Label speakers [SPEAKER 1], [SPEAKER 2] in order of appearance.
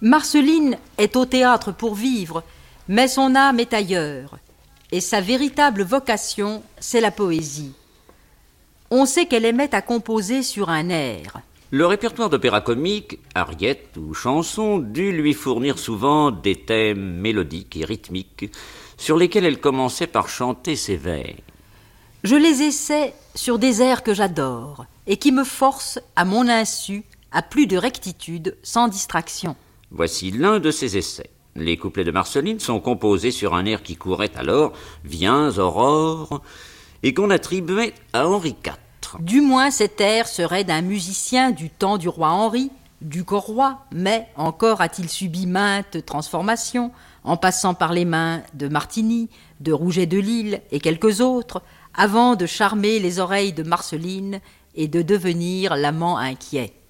[SPEAKER 1] Marceline est au théâtre pour vivre, mais son âme est ailleurs, et sa véritable vocation, c'est la poésie. On sait qu'elle aimait à composer sur un air.
[SPEAKER 2] Le répertoire d'opéra comique, ariettes ou chansons, dut lui fournir souvent des thèmes mélodiques et rythmiques, sur lesquels elle commençait par chanter ses vers.
[SPEAKER 1] Je les essaie sur des airs que j'adore, et qui me forcent, à mon insu, à plus de rectitude, sans distraction.
[SPEAKER 2] Voici l'un de ses essais. Les couplets de Marceline sont composés sur un air qui courait alors « Viens, Aurore » et qu'on attribuait à Henri IV.
[SPEAKER 1] Du moins cet air serait d'un musicien du temps du roi Henri, du Corroi, mais encore a-t-il subi maintes transformations, en passant par les mains de Martigny, de Rouget de Lille et quelques autres, avant de charmer les oreilles de Marceline et de devenir l'amant inquiet.